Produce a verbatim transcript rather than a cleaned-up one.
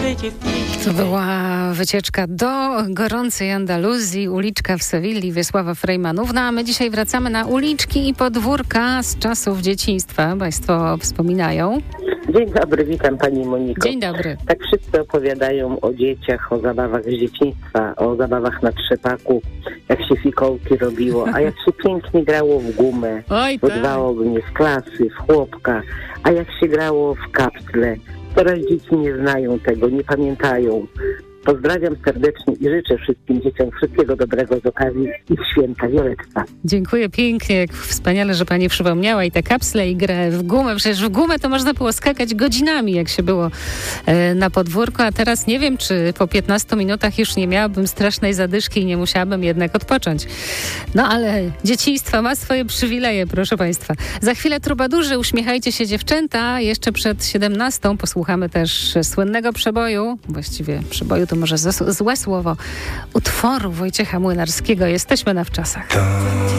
To była wycieczka do gorącej Andaluzji, uliczka w Sewilli, Wiesława Frejmanówna. A my dzisiaj wracamy na uliczki i podwórka z czasów dzieciństwa. Państwo wspominają. Dzień dobry, witam Pani Moniko. Dzień dobry. Tak wszyscy opowiadają o dzieciach, o zabawach z dzieciństwa, o zabawach na trzepaku, jak się fikołki robiło, a jak się pięknie grało w gumę, Oj, w tak. dwa ognie, w klasy, w chłopka, a jak się grało w kapsle. Teraz dzieci nie znają tego, nie pamiętają. Pozdrawiam serdecznie i życzę wszystkim dzieciom wszystkiego dobrego z okazji ich święta. Violetta. Dziękuję pięknie, jak wspaniale, że Pani przypomniała i te kapsle i grę w gumę. Przecież w gumę to można było skakać godzinami, jak się było e, na podwórku, a teraz nie wiem, czy po piętnastu minutach już nie miałabym strasznej zadyszki i nie musiałabym jednak odpocząć. No ale dzieciństwo ma swoje przywileje, proszę Państwa. Za chwilę trubadurzy, uśmiechajcie się dziewczęta. Jeszcze przed siedemnastą posłuchamy też słynnego przeboju, właściwie przeboju to może złe słowo, utworu Wojciecha Młynarskiego. Jesteśmy na wczasach.